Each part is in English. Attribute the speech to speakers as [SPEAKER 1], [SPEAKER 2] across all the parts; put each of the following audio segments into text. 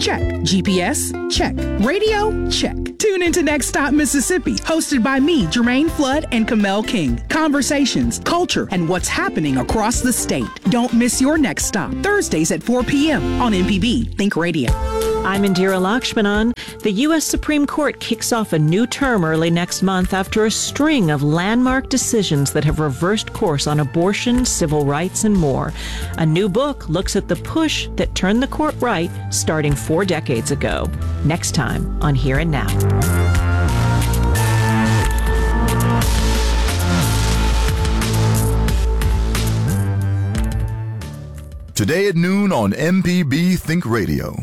[SPEAKER 1] Check. GPS? Check. Radio? Check. Tune into Next Stop Mississippi, hosted by me, Jermaine Flood, and Kamel King. Conversations, culture, and what's happening across the state. Don't miss your next stop. Thursdays at 4 p.m. on MPB Think Radio.
[SPEAKER 2] I'm Indira Lakshmanan. The U.S. Supreme Court kicks off a new term early next month after a string of landmark decisions that have reversed course on abortion, civil rights, and more. A new book looks at the push that turned the court right starting 4 decades ago. Next time on Here and Now.
[SPEAKER 3] Today at noon on MPB Think Radio.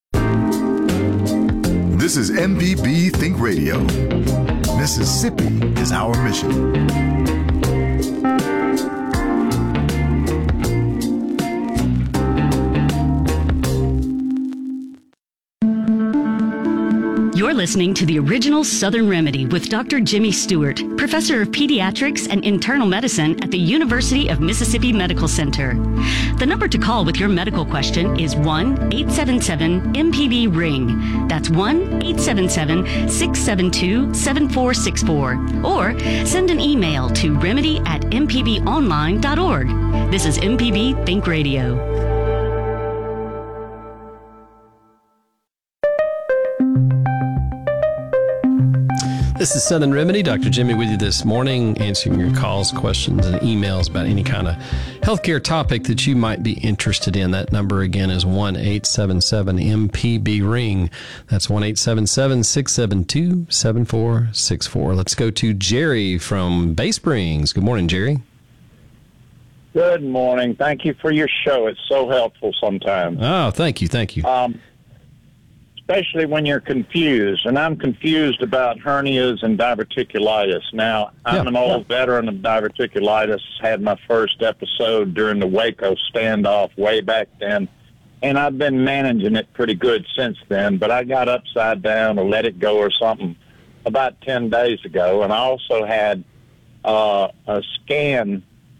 [SPEAKER 3] This is MPB Think Radio. Mississippi is our mission.
[SPEAKER 4] You're listening to the original Southern Remedy with Dr. Jimmy Stewart, professor of pediatrics and internal medicine at the University of Mississippi Medical Center. The number to call with your medical question is 1-877-MPB-RING. That's 1-877-672-7464. Or send an email to remedy@mpbonline.org. This is MPB Think Radio.
[SPEAKER 5] This is Southern Remedy. Dr. Jimmy with you this morning, answering your calls, questions, and emails about any kind of healthcare topic that you might be interested in. That number again is 1-877-MPB-RING. That's 1-877-672-7464. Let's go to Jerry from Bay Springs. Good morning, Jerry.
[SPEAKER 6] Good morning. Thank you for your show. It's so helpful sometimes.
[SPEAKER 5] Oh, thank you. Thank you.
[SPEAKER 6] Especially when you're confused. And I'm confused about hernias and diverticulitis. Now, I'm an old veteran of diverticulitis, had my first episode during the Waco standoff way back then, and I've been managing it pretty good since then, but I got upside down or let it go or something about 10 days ago, and I also had a scan,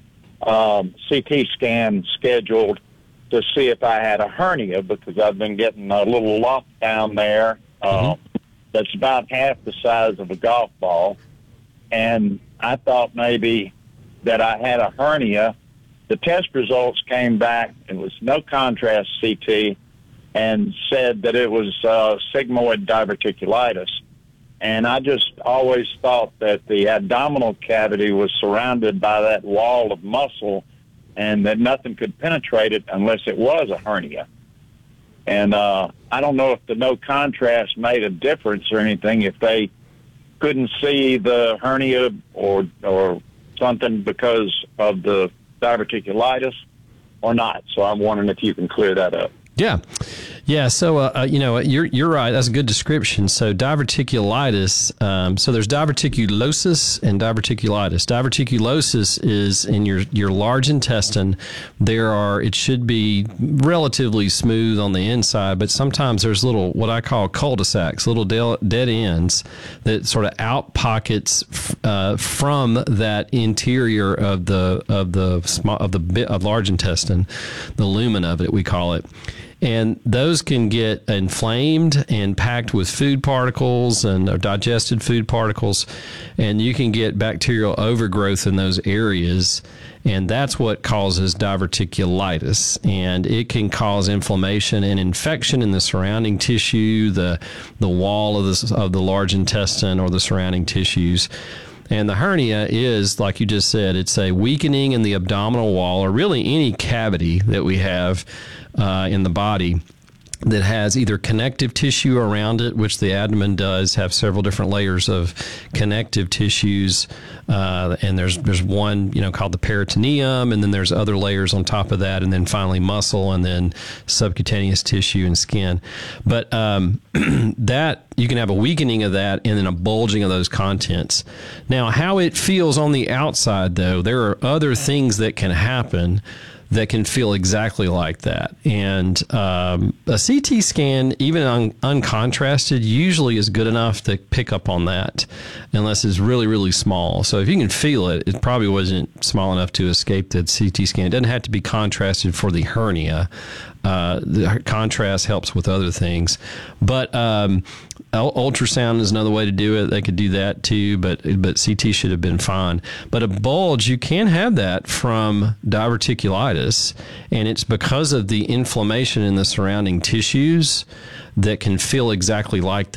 [SPEAKER 6] CT scan scheduled to see if I had a hernia because I've been getting a little lump down there that's about half the size of a golf ball. And I thought maybe that I had a hernia. The test results came back. It was no contrast CT and said that it was sigmoid diverticulitis. And I just always thought that the abdominal cavity was surrounded by that wall of muscle and that nothing could penetrate it unless it was a hernia. And I don't know if the no contrast made a difference or anything, if they couldn't see the hernia or something because of the diverticulitis or not. So I'm wondering if you can clear that up.
[SPEAKER 5] Yeah. So, you're right. That's a good description. So diverticulitis, so there's diverticulosis and diverticulitis. Diverticulosis is in your large intestine. It should be relatively smooth on the inside, but sometimes there's little, what I call cul-de-sacs, little dead ends that sort of out pockets from that interior of the large intestine, the lumen of it, we call it. And those can get inflamed and packed with food particles and digested food particles, and you can get bacterial overgrowth in those areas, and that's what causes diverticulitis. And it can cause inflammation and infection in the surrounding tissue, the wall of the large intestine or the surrounding tissues. And the hernia is, like you just said, it's a weakening in the abdominal wall, or really any cavity that we have in the body that has either connective tissue around it, which the abdomen does have several different layers of connective tissues. And there's one, called the peritoneum, and then there's other layers on top of that, and then finally muscle, and then subcutaneous tissue and skin. But that you can have a weakening of that and then a bulging of those contents. Now, how it feels on the outside, though, there are other things that can happen that can feel exactly like that. And a CT scan, even uncontrasted, usually is good enough to pick up on that, unless it's really, really small. So if you can feel it, it probably wasn't small enough to escape the CT scan. It doesn't have to be contrasted for the hernia. The contrast helps with other things, but ultrasound is another way to do it. They could do that too, but CT should have been fine. But a bulge, you can have that from diverticulitis, and it's because of the inflammation in the surrounding tissues that can feel exactly like